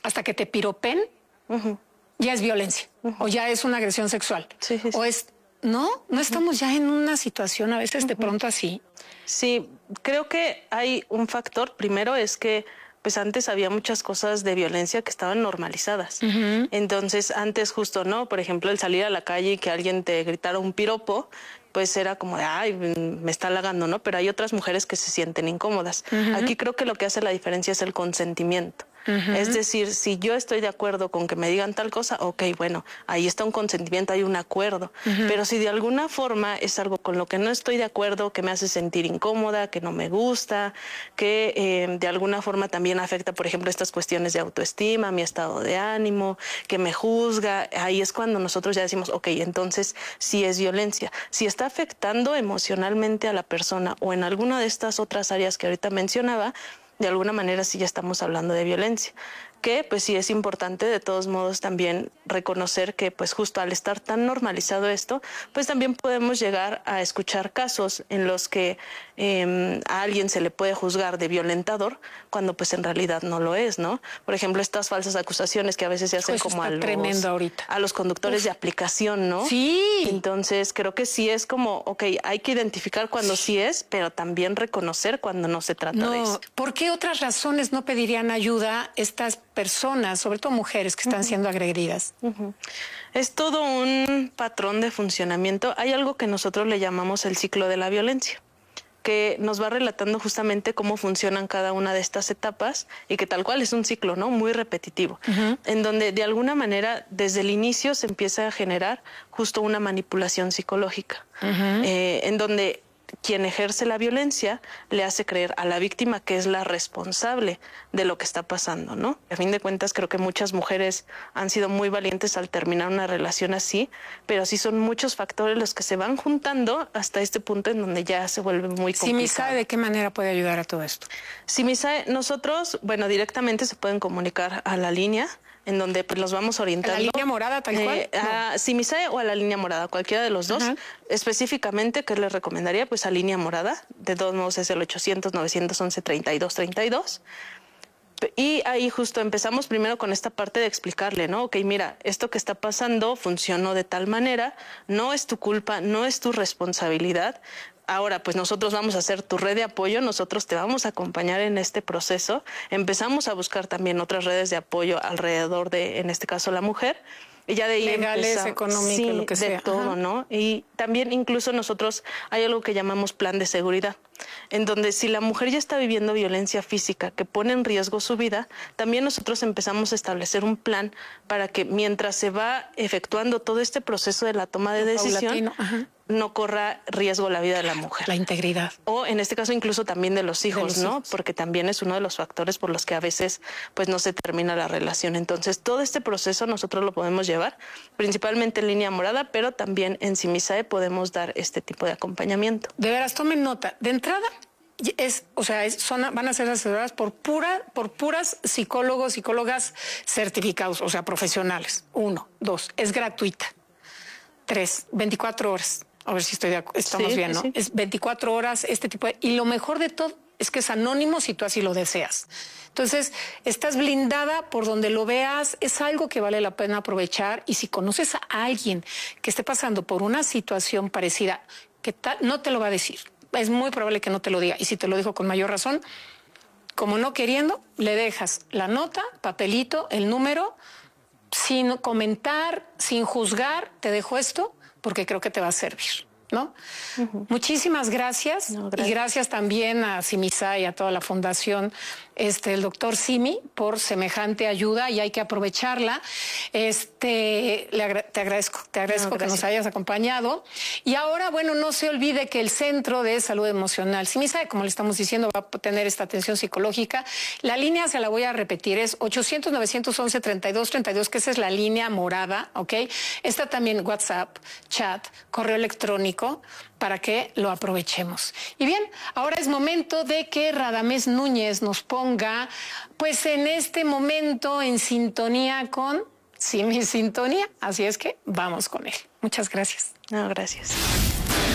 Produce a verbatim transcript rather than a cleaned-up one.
hasta que te piropen, uh-huh. ya es violencia, uh-huh. o ya es una agresión sexual, sí, sí, sí. o es... No, no estamos ya en una situación a veces de pronto así. Sí, creo que hay un factor. Primero es que pues antes había muchas cosas de violencia que estaban normalizadas. Uh-huh. Entonces antes justo, ¿no? Por ejemplo, el salir a la calle y que alguien te gritara un piropo, pues era como de, ay, me está halagando, ¿no? Pero hay otras mujeres que se sienten incómodas. Uh-huh. Aquí creo que lo que hace la diferencia es el consentimiento. Uh-huh. Es decir, si yo estoy de acuerdo con que me digan tal cosa, ok, bueno, ahí está un consentimiento, hay un acuerdo. Uh-huh. Pero si de alguna forma es algo con lo que no estoy de acuerdo, que me hace sentir incómoda, que no me gusta, que eh, de alguna forma también afecta, por ejemplo, estas cuestiones de autoestima, mi estado de ánimo, que me juzga, ahí es cuando nosotros ya decimos, ok, entonces sí es violencia. Si está afectando emocionalmente a la persona o en alguna de estas otras áreas que ahorita mencionaba, de alguna manera sí ya estamos hablando de violencia, que pues sí es importante de todos modos también reconocer que pues justo al estar tan normalizado esto, pues también podemos llegar a escuchar casos en los que eh, a alguien se le puede juzgar de violentador cuando pues en realidad no lo es, ¿no? Por ejemplo, estas falsas acusaciones que a veces se hacen pues como a los, a los conductores Uf. de aplicación, ¿no? Sí. Entonces creo que sí es como, ok, hay que identificar cuando sí, sí es, pero también reconocer cuando no se trata no, de eso. ¿Por qué otras razones no pedirían ayuda estas personas, sobre todo mujeres que están uh-huh. siendo agredidas? Uh-huh. Es todo un patrón de funcionamiento. Hay algo que nosotros le llamamos el ciclo de la violencia, que nos va relatando justamente cómo funcionan cada una de estas etapas y que tal cual es un ciclo, ¿no? Muy repetitivo, uh-huh. en donde de alguna manera desde el inicio se empieza a generar justo una manipulación psicológica, uh-huh. eh, en donde quien ejerce la violencia le hace creer a la víctima que es la responsable de lo que está pasando, ¿no? A fin de cuentas, creo que muchas mujeres han sido muy valientes al terminar una relación así, pero sí son muchos factores los que se van juntando hasta este punto en donde ya se vuelve muy complicado. Simisae, ¿de qué manera puede ayudar a todo esto? Simisae, nosotros, bueno, directamente se pueden comunicar a la línea, en donde pues los vamos orientando. ¿A la línea morada tal cual? Eh, a no. Simisae o a la línea morada, cualquiera de los dos. Uh-huh. Específicamente, ¿qué les recomendaría? Pues a línea morada. De todos modos es el ochocientos, novecientos once, treinta y dos treinta y dos. Y ahí justo empezamos primero con esta parte de explicarle, ¿no? Ok, mira, esto que está pasando funcionó de tal manera, no es tu culpa, no es tu responsabilidad. Ahora, pues nosotros vamos a hacer tu red de apoyo, nosotros te vamos a acompañar en este proceso. Empezamos a buscar también otras redes de apoyo alrededor de, en este caso, la mujer. Y ya de ahí legales, empezamos, económicas, sí, lo que sea. de todo, Ajá. ¿no? Y también incluso nosotros hay algo que llamamos plan de seguridad, en donde si la mujer ya está viviendo violencia física que pone en riesgo su vida, también nosotros empezamos a establecer un plan para que mientras se va efectuando todo este proceso de la toma de decisión, no corra riesgo la vida de la mujer. La integridad. O en este caso incluso también de los hijos, de los ¿no? Hijos. Porque también es uno de los factores por los que a veces pues no se termina la relación. Entonces todo este proceso nosotros lo podemos llevar, principalmente en línea morada, pero también en Simisae podemos dar este tipo de acompañamiento. De veras, tomen nota. De entrada, es, o sea, es, son, van a ser asesoradas por pura, por puras psicólogos, psicólogas certificados, o sea, profesionales. Uno, dos, es gratuita. Tres, veinticuatro horas. A ver si estoy de acuerdo. Estamos sí, bien, ¿no? Sí. Es veinticuatro horas, este tipo de... Y lo mejor de todo es que es anónimo si tú así lo deseas. Entonces, estás blindada por donde lo veas, es algo que vale la pena aprovechar. Y si conoces a alguien que esté pasando por una situación parecida, que tal, no te lo va a decir. Es muy probable que no te lo diga. Y si te lo dijo con mayor razón, como no queriendo, le dejas la nota, papelito, el número, sin comentar, sin juzgar, te dejo esto, porque creo que te va a servir, ¿no? Uh-huh. Muchísimas gracias. No, gracias. Y gracias también a Simisae y a toda la fundación, este, el doctor Simi, por semejante ayuda y hay que aprovecharla. Este, le agra- te agradezco, te agradezco no, que nos hayas acompañado. Y ahora, bueno, no se olvide que el Centro de Salud Emocional Simisae, como le estamos diciendo, va a tener esta atención psicológica. La línea se la voy a repetir, es ochocientos, novecientos once, treinta y dos treinta y dos, que esa es la línea morada, ¿ok? Está también WhatsApp, chat, correo electrónico, para que lo aprovechemos. Y bien, ahora es momento de que Radamés Núñez nos ponga, pues en este momento, en sintonía con Simi Sintonía. Así es que vamos con él. Muchas gracias. No, gracias.